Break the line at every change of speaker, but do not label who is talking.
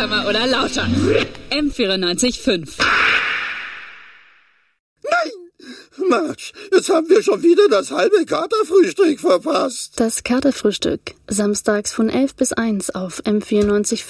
Langsamer oder lauter. M94.5.
Marge, jetzt haben wir schon wieder das halbe Katerfrühstück verpasst.
Das Katerfrühstück, samstags von 11 bis 1 auf M94.5.